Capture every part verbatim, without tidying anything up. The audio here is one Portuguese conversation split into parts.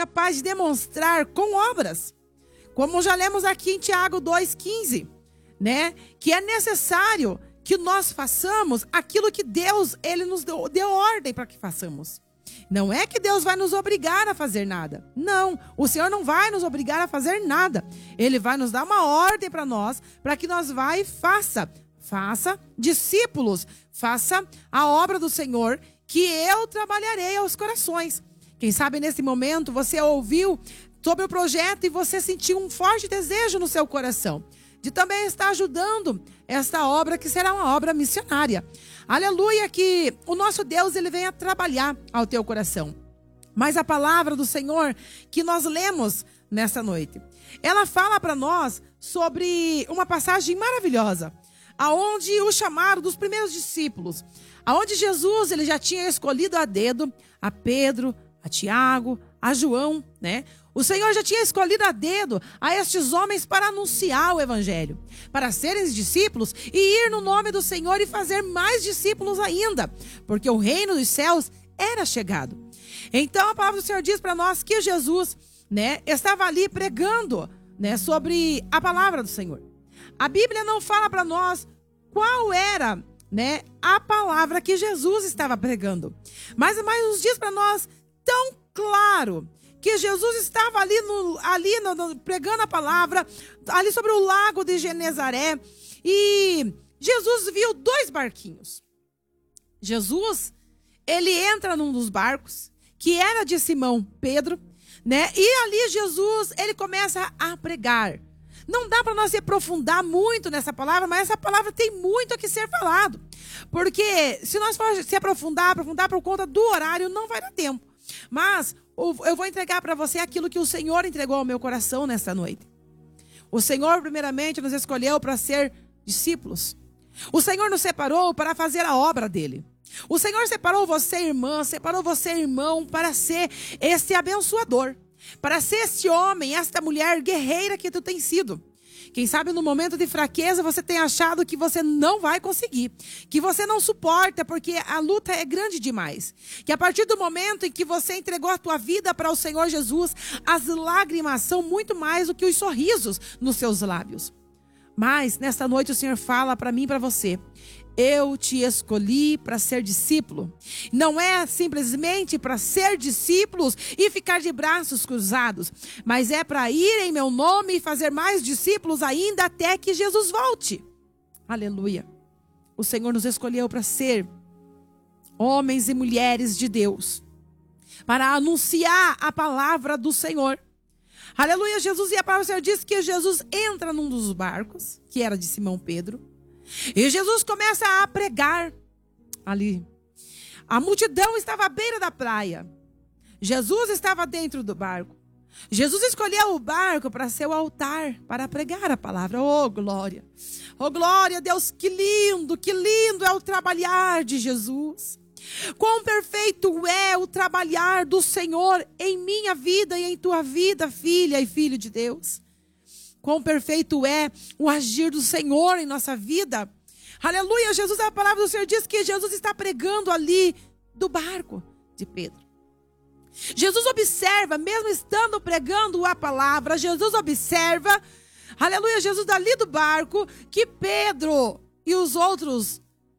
capaz de demonstrar com obras. Como já lemos aqui em Tiago dois, quinze, né? Que é necessário que nós façamos aquilo que Deus, ele nos deu, deu ordem para que façamos. Não é que Deus vai nos obrigar a fazer nada. Não, o Senhor não vai nos obrigar a fazer nada. Ele vai nos dar uma ordem para nós, para que nós vá e faça. Faça discípulos, faça a obra do Senhor, que eu trabalharei aos corações. Quem sabe nesse momento você ouviu sobre o projeto e você sentiu um forte desejo no seu coração de também estar ajudando esta obra, que será uma obra missionária. Aleluia, que o nosso Deus, ele venha trabalhar ao teu coração. Mas a palavra do Senhor que nós lemos nesta noite, ela fala para nós sobre uma passagem maravilhosa, aonde o chamaram dos primeiros discípulos, aonde Jesus, ele já tinha escolhido a dedo a Pedro, a Tiago, a João, né? O Senhor já tinha escolhido a dedo a estes homens para anunciar o evangelho, para serem discípulos e ir no nome do Senhor e fazer mais discípulos ainda, porque o reino dos céus era chegado. Então a palavra do Senhor diz para nós que Jesus, né, estava ali pregando, né, sobre a palavra do Senhor. A Bíblia não fala para nós qual era, né, a palavra que Jesus estava pregando, mas, mas nos diz para nós tão claro que Jesus estava ali, no, ali no, no, pregando a palavra, ali sobre o lago de Genezaré, e Jesus viu dois barquinhos. Jesus, ele entra num dos barcos, que era de Simão Pedro, né? E ali Jesus, ele começa a pregar. Não dá para nós se aprofundar muito nessa palavra, mas essa palavra tem muito a que ser falado. Porque se nós for se aprofundar, aprofundar por conta do horário, não vai dar tempo. Mas eu vou entregar para você aquilo que o Senhor entregou ao meu coração nesta noite. O Senhor, primeiramente, nos escolheu para ser discípulos. O Senhor nos separou para fazer a obra dele. O Senhor separou você, irmã, separou você, irmão, para ser esse abençoador, para ser esse homem, esta mulher guerreira que tu tens sido. Quem sabe no momento de fraqueza você tem achado que você não vai conseguir, que você não suporta porque a luta é grande demais. Que a partir do momento em que você entregou a tua vida para o Senhor Jesus, as lágrimas são muito mais do que os sorrisos nos seus lábios. Mas nesta noite o Senhor fala para mim e para você: eu te escolhi para ser discípulo. Não é simplesmente para ser discípulos e ficar de braços cruzados, mas é para ir em meu nome e fazer mais discípulos ainda até que Jesus volte. Aleluia. O Senhor nos escolheu para ser homens e mulheres de Deus, para anunciar a palavra do Senhor. Aleluia, Jesus, e a palavra do Senhor diz que Jesus entra num dos barcos, que era de Simão Pedro, e Jesus começa a pregar ali. A multidão estava à beira da praia. Jesus estava dentro do barco. Jesus escolheu o barco para ser o altar, para pregar a palavra. Oh, glória! Oh, glória, Deus, que lindo, que lindo é o trabalhar de Jesus. Quão perfeito é o trabalhar do Senhor em minha vida e em tua vida, filha e filho de Deus. Quão perfeito é o agir do Senhor em nossa vida. Aleluia, Jesus, a palavra do Senhor diz que Jesus está pregando ali do barco de Pedro. Jesus observa, mesmo estando pregando a palavra, Jesus observa, aleluia, Jesus dali do barco, que Pedro e os outros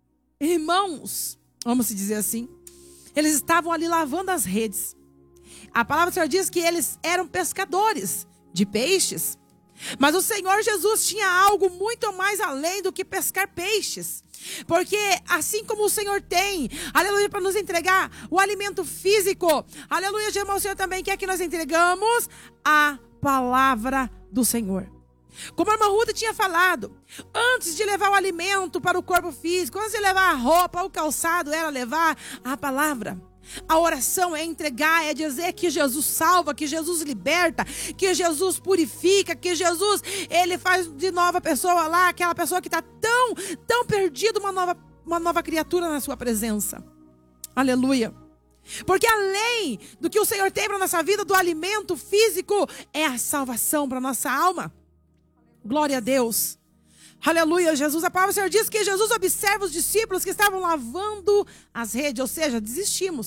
irmãos, vamos dizer assim, eles estavam ali lavando as redes. A palavra do Senhor diz que eles eram pescadores de peixes. Mas o Senhor Jesus tinha algo muito mais além do que pescar peixes. Porque assim como o Senhor tem, aleluia, para nos entregar o alimento físico, aleluia, o Senhor também quer que nós entregamos a palavra do Senhor. Como a irmã Ruth tinha falado, antes de levar o alimento para o corpo físico, antes de levar a roupa, o calçado, era levar a palavra. A oração é entregar, é dizer que Jesus salva, que Jesus liberta, que Jesus purifica, que Jesus, ele faz de nova pessoa lá, aquela pessoa que está tão, tão perdida, uma nova, uma nova criatura na sua presença. Aleluia. Porque além do que o Senhor tem para a nossa vida, do alimento físico, é a salvação para a nossa alma. Glória a Deus. Aleluia, Jesus. A palavra do Senhor diz que Jesus observa os discípulos que estavam lavando as redes, ou seja, desistimos.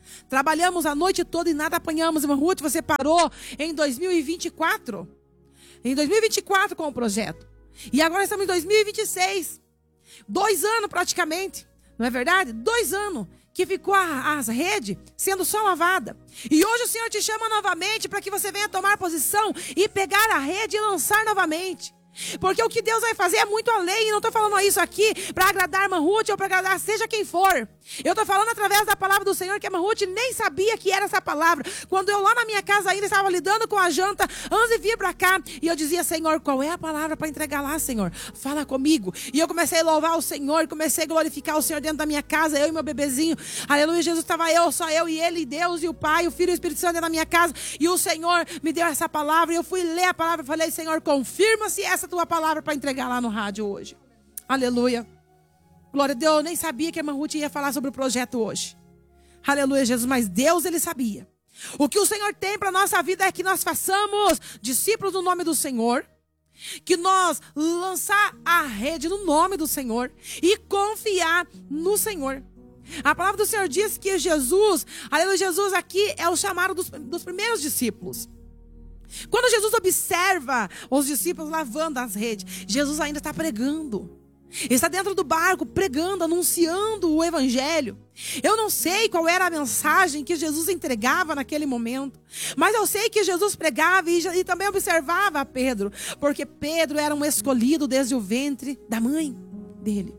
Trabalhamos a noite toda e nada apanhamos. Irmã Ruth, você parou em dois mil e vinte e quatro. Em dois mil e vinte e quatro com o projeto. E agora estamos em dois mil e vinte e seis. Dois anos praticamente. Não é verdade? Dois anos que ficou a, a rede sendo só lavada. E hoje o Senhor te chama novamente para que você venha tomar posição e pegar a rede e lançar novamente. Porque o que Deus vai fazer é muito além. E não estou falando isso aqui para agradar a irmã Ruth ou para agradar seja quem for. Eu estou falando através da palavra do Senhor, que a irmã Ruth nem sabia que era essa palavra. Quando eu lá na minha casa ainda estava lidando com a janta, antes de vir para cá, e eu dizia: Senhor, qual é a palavra para entregar lá, Senhor? Fala comigo. E eu comecei a louvar o Senhor, comecei a glorificar o Senhor dentro da minha casa, eu e meu bebezinho. Aleluia, Jesus, estava eu, só eu e ele, Deus e o Pai, o Filho e o Espírito Santo dentro da minha casa. E o Senhor me deu essa palavra, e eu fui ler a palavra e falei: Senhor, confirma se essa tua palavra para entregar lá no rádio hoje. Aleluia. Glória a Deus, eu nem sabia que a irmã Ruth ia falar sobre o projeto hoje. Aleluia, Jesus, mas Deus, Ele sabia. O que o Senhor tem para a nossa vida é que nós façamos discípulos no nome do Senhor, que nós lançar a rede no nome do Senhor e confiar no Senhor. A palavra do Senhor diz que Jesus, aleluia, Jesus aqui é o chamado dos, dos primeiros discípulos. Quando Jesus observa os discípulos lavando as redes, Jesus ainda está pregando. Ele está dentro do barco pregando, anunciando o evangelho. Eu não sei qual era a mensagem que Jesus entregava naquele momento, mas eu sei que Jesus pregava e, e também observava a Pedro, porque Pedro era um escolhido desde o ventre da mãe dele.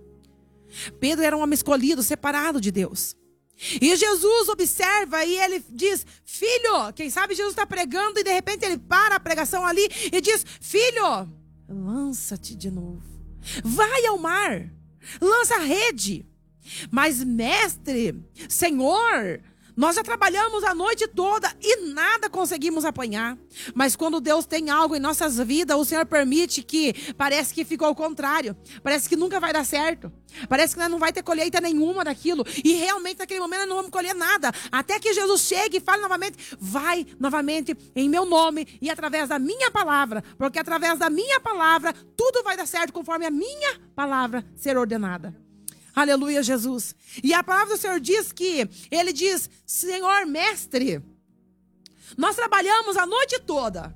Pedro era um homem escolhido, separado de Deus. E Jesus observa e ele diz: filho, quem sabe Jesus está pregando e de repente ele para a pregação ali e diz: filho, lança-te de novo. Vai ao mar, lança a rede. Mas mestre, Senhor, nós já trabalhamos a noite toda e nada conseguimos apanhar. Mas quando Deus tem algo em nossas vidas, o Senhor permite que parece que ficou ao contrário. Parece que nunca vai dar certo. Parece que nós não vai ter colheita nenhuma daquilo. E realmente naquele momento nós não vamos colher nada. Até que Jesus chegue e fale novamente: vai novamente em meu nome e através da minha palavra. Porque através da minha palavra tudo vai dar certo conforme a minha palavra ser ordenada. Aleluia, Jesus. E a palavra do Senhor diz que, ele diz: Senhor, mestre, nós trabalhamos a noite toda.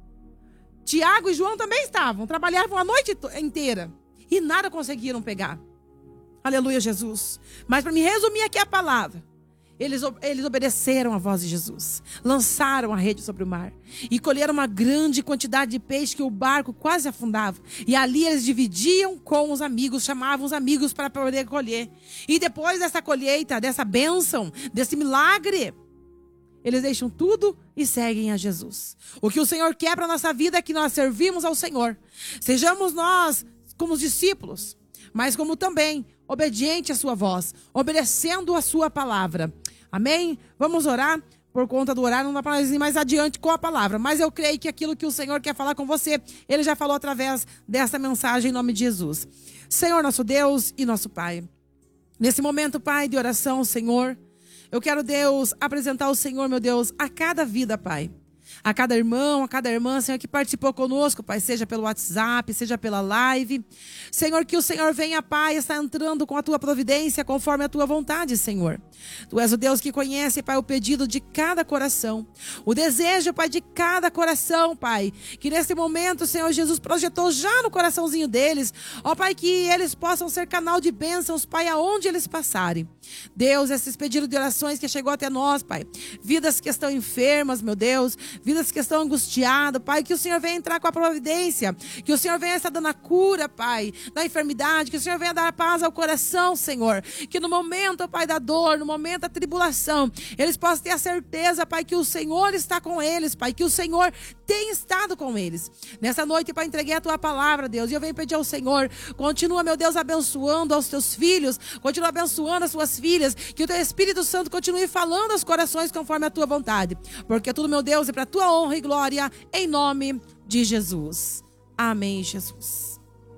Tiago e João também estavam, trabalhavam a noite inteira e nada conseguiram pegar. Aleluia, Jesus. Mas para me resumir aqui a palavra, eles, eles obedeceram a voz de Jesus, lançaram a rede sobre o mar e colheram uma grande quantidade de peixe que o barco quase afundava. E ali eles dividiam com os amigos, chamavam os amigos para poder colher. E depois dessa colheita, dessa bênção, desse milagre, eles deixam tudo e seguem a Jesus. O que o Senhor quer para a nossa vida é que nós servimos ao Senhor. Sejamos nós como os discípulos, mas como também obediente à sua voz, obedecendo a sua palavra. Amém? Vamos orar. Por conta do horário, não dá para nós ir mais adiante com a palavra. Mas eu creio que aquilo que o Senhor quer falar com você, Ele já falou através dessa mensagem em nome de Jesus. Senhor, nosso Deus e nosso Pai, nesse momento, Pai, de oração, Senhor, eu quero, Deus, apresentar ao Senhor, meu Deus, a cada vida, Pai. A cada irmão, a cada irmã, Senhor, que participou conosco, Pai, seja pelo WhatsApp, seja pela live. Senhor, que o Senhor venha, Pai, está entrando com a Tua providência, conforme a Tua vontade, Senhor. Tu és o Deus que conhece, Pai, o pedido de cada coração. O desejo, Pai, de cada coração, Pai. Que nesse momento, Senhor Jesus, projetou já no coraçãozinho deles. Ó, Pai, que eles possam ser canal de bênçãos, Pai, aonde eles passarem. Deus, esses pedidos de orações que chegou até nós, Pai. Vidas que estão enfermas, meu Deus. Vidas que estão angustiadas, Pai, que o Senhor venha entrar com a providência, que o Senhor venha estar dando a cura, Pai, da enfermidade, que o Senhor venha dar a paz ao coração, Senhor, que no momento, Pai, da dor, no momento da tribulação, eles possam ter a certeza, Pai, que o Senhor está com eles, Pai, que o Senhor tem estado com eles. Nessa noite, Pai, entreguei a Tua palavra, Deus, e eu venho pedir ao Senhor, continua, meu Deus, abençoando aos Teus filhos, continua abençoando as Suas filhas, que o Teu Espírito Santo continue falando aos corações conforme a Tua vontade, porque tudo, meu Deus, é para Tua honra e glória, em nome de Jesus. Amém, Jesus.